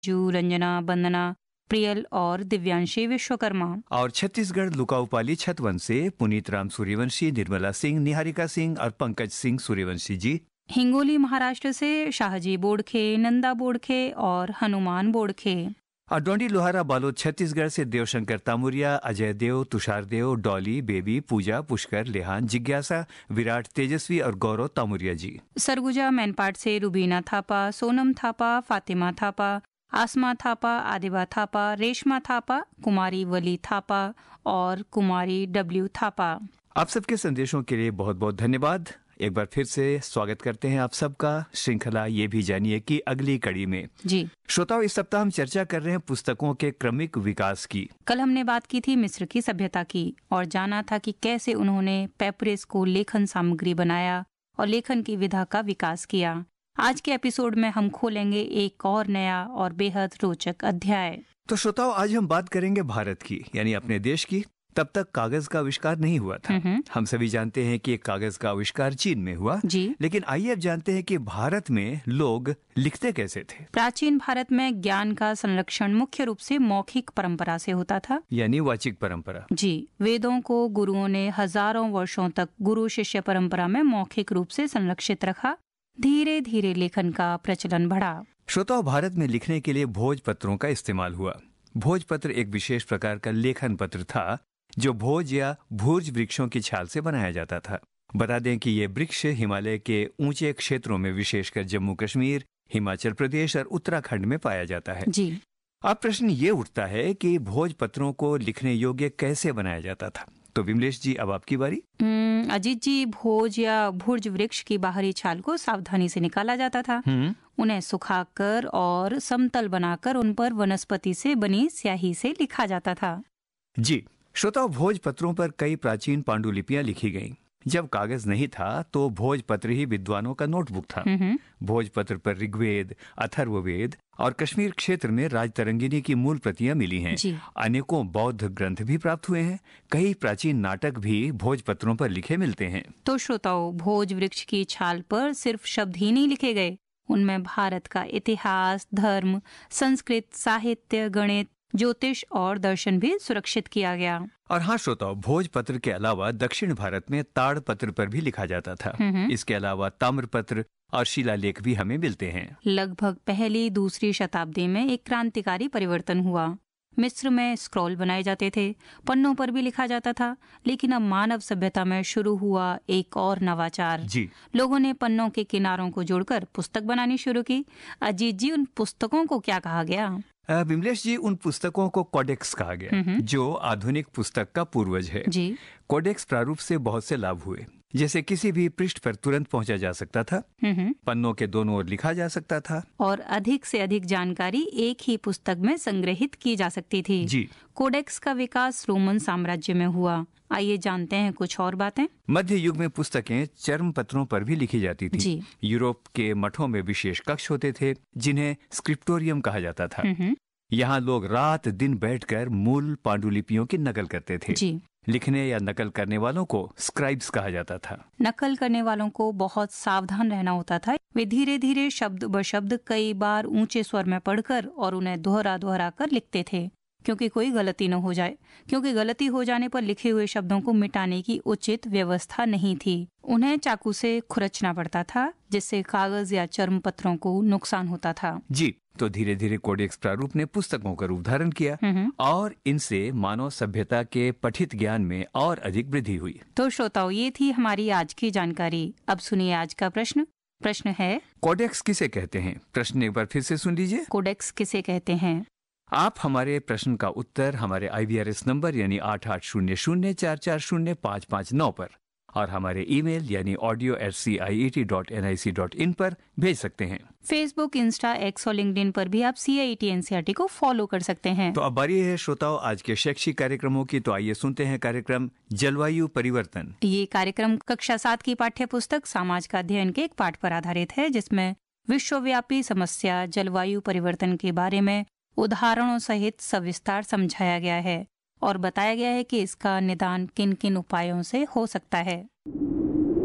जू, रंजना, वंदना, प्रियल और दिव्यांशी विश्वकर्मा। और छत्तीसगढ़ लुकाउपाली छतवंश से पुनीत राम सूर्यवंशी, निर्मला सिंह, निहारिका सिंह और पंकज सिंह सूर्यवंशी जी। हिंगोली महाराष्ट्र से शाहजी बोड़खे, नंदा बोड़खे और हनुमान बोड़खे। और डोंडी लोहारा बालोद छत्तीसगढ़ से देवशंकर तामुरिया, अजय देव, तुषार देव, डॉली, बेबी, पूजा, पुष्कर, लेहान, जिज्ञासा, विराट, तेजस्वी और गौरव तामुरिया जी। सरगुजा मैनपाट से रुबीना थापा, सोनम थापा, फातिमा थापा, आसमा थापा, आदिबा थापा, रेशमा थापा, कुमारी वली थापा और कुमारी डब्ल्यू थापा। आप सबके संदेशों के लिए बहुत बहुत धन्यवाद। एक बार फिर से स्वागत करते हैं आप सबका श्रृंखला ये भी जानिए कि अगली कड़ी में। जी श्रोताओं, इस सप्ताह हम चर्चा कर रहे हैं पुस्तकों के क्रमिक विकास की। कल हमने बात की थी मिस्र की सभ्यता की और जाना था कि कैसे उन्होंने पेपरस को लेखन सामग्री बनाया और लेखन की विधा का विकास किया। आज के एपिसोड में हम खोलेंगे एक और नया और बेहद रोचक अध्याय। तो श्रोताओं, आज हम बात करेंगे भारत की, यानी अपने देश की। तब तक कागज का आविष्कार नहीं हुआ था। हम सभी जानते हैं कि कागज का आविष्कार चीन में हुआ जी। लेकिन आइए अब जानते हैं कि भारत में लोग लिखते कैसे थे। प्राचीन भारत में ज्ञान का संरक्षण मुख्य रूप से मौखिक परंपरा से होता था, यानी वाचिक परंपरा। जी। वेदों को गुरुओं ने हजारों वर्षों तक गुरु शिष्य परंपरा में मौखिक रूप से संरक्षित रखा। धीरे धीरे लेखन का प्रचलन बढ़ा। श्रोताओं, भारत में लिखने के लिए भोजपत्रों का इस्तेमाल हुआ। भोजपत्र एक विशेष प्रकार का लेखन पत्र था जो भोज या भूर्ज वृक्षों की छाल से बनाया जाता था। बता दें कि ये वृक्ष हिमालय के ऊंचे क्षेत्रों में, विशेषकर जम्मू कश्मीर, हिमाचल प्रदेश और उत्तराखंड में पाया जाता है। जी। अब प्रश्न ये उठता है कि भोजपत्रों को लिखने योग्य कैसे बनाया जाता था। तो विमलेश जी, अब आपकी बारी। अजीत जी, भोज या भुर्ज वृक्ष की बाहरी छाल को सावधानी से निकाला जाता था। उन्हें सुखाकर और समतल बनाकर उन पर वनस्पति से बनी स्याही से लिखा जाता था। जी श्रोताओ, भोजपत्रों पर कई प्राचीन पांडुलिपियां लिखी गईं। जब कागज नहीं था तो भोजपत्र ही विद्वानों का नोटबुक था। भोजपत्र पर ऋग्वेद, अथर्ववेद और कश्मीर क्षेत्र में राजतरंगिनी की मूल प्रतियां मिली हैं। अनेकों बौद्ध ग्रंथ भी प्राप्त हुए हैं। कई प्राचीन नाटक भी भोजपत्रों पर लिखे मिलते हैं। तो श्रोताओ, भोज वृक्ष की छाल पर सिर्फ शब्द ही नहीं लिखे गए, उनमें भारत का इतिहास, धर्म, संस्कृत, साहित्य, गणित, ज्योतिष और दर्शन भी सुरक्षित किया गया। और हाँ श्रोताओं, भोजपत्र के अलावा दक्षिण भारत में ताड़पत्र पर भी लिखा जाता था। इसके अलावा ताम्रपत्र और शिलालेख भी हमें मिलते हैं। लगभग पहली दूसरी शताब्दी में एक क्रांतिकारी परिवर्तन हुआ। मिस्र में स्क्रॉल बनाए जाते थे, पन्नों पर भी लिखा जाता था। लेकिन अब मानव सभ्यता में शुरू हुआ एक और नवाचार। जी। लोगों ने पन्नों के किनारों को जोड़कर पुस्तक बनानी शुरू की। अजीत जी, उन पुस्तकों को क्या कहा गया? विमलेश जी, उन पुस्तकों को कोडेक्स कहा गया, जो आधुनिक पुस्तक का पूर्वज है। जी। कोडेक्स प्रारूप से बहुत से लाभ हुए, जैसे किसी भी पृष्ठ पर तुरंत पहुंचा जा सकता था, पन्नों के दोनों ओर लिखा जा सकता था और अधिक से अधिक जानकारी एक ही पुस्तक में संग्रहित की जा सकती थी। जी। कोडेक्स का विकास रोमन साम्राज्य में हुआ। आइए जानते हैं कुछ और बातें। मध्य युग में पुस्तकें चर्म पत्रों पर भी लिखी जाती थी। जी। यूरोप के मठों में विशेष कक्ष होते थे जिन्हें स्क्रिप्टोरियम कहा जाता था। यहाँ लोग रात दिन बैठकर मूल पांडुलिपियों की नकल करते थे। जी। लिखने या नकल करने वालों को स्क्राइब्स कहा जाता था। नकल करने वालों को बहुत सावधान रहना होता था। वे धीरे धीरे शब्द ब शब्द कई बार ऊंचे स्वर में पढ़कर और उन्हें दोहरा दोहरा कर लिखते थे, क्योंकि कोई गलती न हो जाए। क्योंकि गलती हो जाने पर लिखे हुए शब्दों को मिटाने की उचित व्यवस्था नहीं थी। उन्हें चाकू से खुरचना पड़ता था, जिससे कागज या चर्म पत्रों को नुकसान होता था। जी। तो धीरे धीरे कोडेक्स प्रारूप ने पुस्तकों का रूप धारण किया और इनसे मानव सभ्यता के पठित ज्ञान में और अधिक वृद्धि हुई। तो श्रोताओं, ये थी हमारी आज की जानकारी। अब सुनिए आज का प्रश्न। प्रश्न है, कोडेक्स किसे कहते हैं? प्रश्न एक बार फिर से सुन लीजिए। कोडेक्स किसे कहते हैं? आप हमारे प्रश्न का उत्तर हमारे IVRS नंबर यानी 8800440559 पर और हमारे ईमेल यानी audio@ciet.nic.in पर भेज सकते हैं। फेसबुक, इंस्टा, एक्स और लिंक्डइन पर भी आप CIET NCERT को फॉलो कर सकते हैं। तो अब बारी है श्रोताओं आज के शैक्षिक कार्यक्रमों की। तो आइए सुनते हैं कार्यक्रम जलवायु परिवर्तन। ये कार्यक्रम कक्षा 7 की पाठ्य पुस्तक समाज का अध्ययन के एक पाठ पर आधारित है, जिसमें विश्वव्यापी समस्या जलवायु परिवर्तन के बारे में उदाहरणों सहित सविस्तार समझाया गया है और बताया गया है कि इसका निदान किन किन उपायों से हो सकता है।